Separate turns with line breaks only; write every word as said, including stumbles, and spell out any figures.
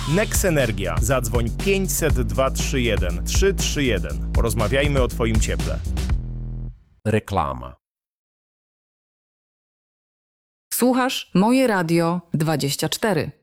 Nex Energia. Zadzwoń pięćset dwa trzy jeden trzy trzy jeden. Porozmawiajmy o Twoim cieple.
Reklama.
Słuchasz Moje Radio dwadzieścia cztery.